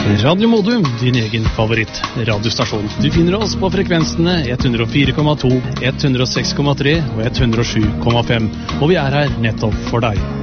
Radio Modum, din egen favoritt radiostasjon. Du finner oss på frekvensene 104,2, 106,3 og 107,5. Og vi er her nettopp for deg.